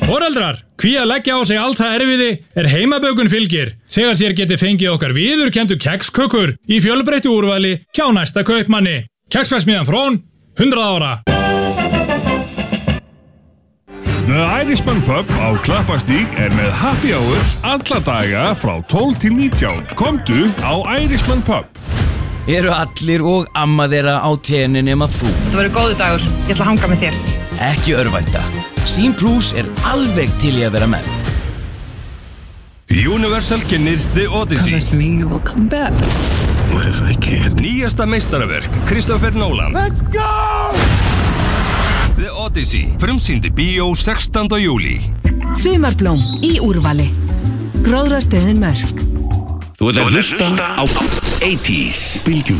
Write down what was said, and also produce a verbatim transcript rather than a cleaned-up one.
Foreldrar, hví að leggja á sig allt það erfiði er heimabökun fylgir þegar þér geti fengið okkar viðurkenndu kekskökur í fjölbreyttu úrvali hjá næsta kaupmanni. Keksverksmiðjan Frón, hundrað ára. The Irishman Pub á Klappastíg er með happy hour alla daga frá tólf til nítján. Komdu á Irishman Pub. Eru allir og amma þeirra á tenni nema þú? Það verður góðu dagur. Ég ætla að hanga með þér. Ekki örvænta. Scene Plus er alveg til í að vera með. Universal kynnir The Odyssey. Promise me you will come back. What if I can't? Nýjasta meistaraverk Christopher Nolan. Let's go! The Odyssey, frumsýndi bíó sextánda júlí. Sumarblóm í úrvali. Gróðrastöðin Mörk. Þú ert að hlusta á eighties Bylgjuna.